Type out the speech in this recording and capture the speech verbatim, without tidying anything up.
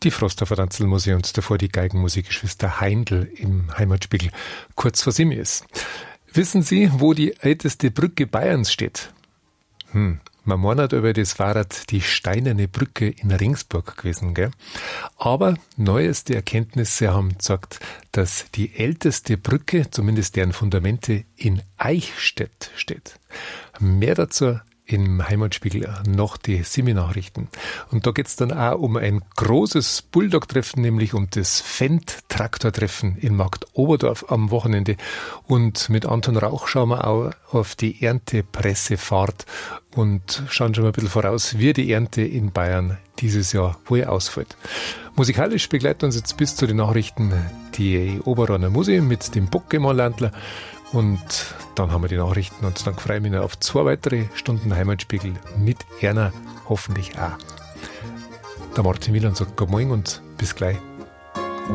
Die Frosthofer Tanzelmusik und davor die Geigenmusikgeschwister Heindl im Heimatspiegel. Kurz vor sieben ist. Wissen Sie, wo die älteste Brücke Bayerns steht? Hm, man meint über das war die steinerne Brücke in Ringsburg gewesen, gell? Aber neueste Erkenntnisse haben gesagt, dass die älteste Brücke, zumindest deren Fundamente, in Eichstätt steht. Mehr dazu im Heimatspiegel noch die Simi-Nachrichten. Und da geht's dann auch um ein großes Bulldog-Treffen, nämlich um das Fendt-Traktor-Treffen in Marktoberdorf am Wochenende. Und mit Anton Rauch schauen wir auch auf die Erntepressefahrt und schauen schon mal ein bisschen voraus, wie die Ernte in Bayern dieses Jahr wohl ausfällt. Musikalisch begleitet uns jetzt bis zu den Nachrichten die Oberroner Musi mit dem Pokémon-Landler. Und dann haben wir die Nachrichten und dann freue ich mich noch auf zwei weitere Stunden Heimatspiegel mit Erna, hoffentlich auch. Der Martin Wieland sagt Guten Morgen und bis gleich.